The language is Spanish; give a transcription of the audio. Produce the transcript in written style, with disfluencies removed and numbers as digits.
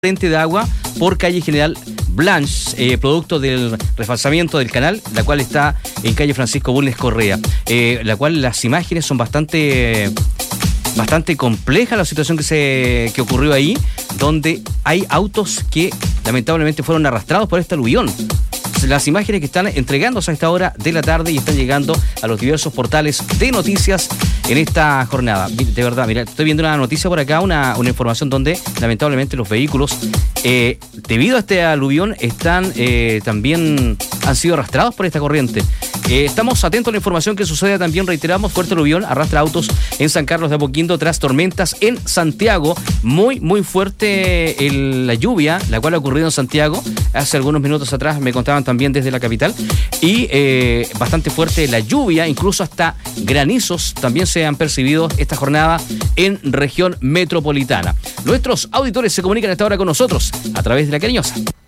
corriente de agua por calle General Blanche, producto del refalsamiento del canal, la cual está en calle Francisco Bulnes Correa, la cual las imágenes son bastante compleja la situación que ocurrió ahí, donde hay autos que lamentablemente fueron arrastrados por este aluvión. Las imágenes que están entregándose a esta hora de la tarde y están llegando a los diversos portales de noticias en esta jornada. De verdad, mira, estoy viendo una noticia por acá, una información donde lamentablemente los vehículos, debido a este aluvión, también han sido arrastrados por esta corriente. Estamos atentos a la información que sucede también, reiteramos, fuerte aluvión arrastra autos en San Carlos de Apoquindo tras tormentas en Santiago. Muy fuerte la lluvia, la cual ha ocurrido en Santiago hace algunos minutos atrás, me contaban también desde la capital, y bastante fuerte la lluvia, incluso hasta granizos también se han percibido esta jornada en región metropolitana. Nuestros auditores se comunican a esta hora con nosotros a través de La Cariñosa.